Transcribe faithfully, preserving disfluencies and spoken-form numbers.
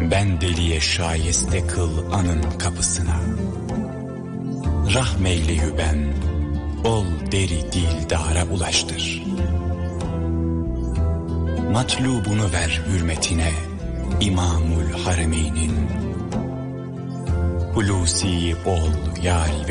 Ben deliye şayeste kıl anın kapısına. Rahmeyle ben, ol deri dildara ulaştır. Matlubunu ver hürmetine, İmamul Haremeyn'in. Hulusi ol yâri